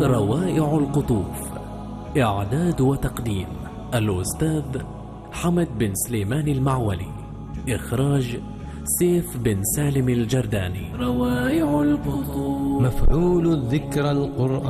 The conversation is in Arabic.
روائع القطوف. إعداد وتقديم الأستاذ حمد بن سليمان المعولي. إخراج سيف بن سالم الجرداني. روائع القطوف. مفعول الذكرى القرآن.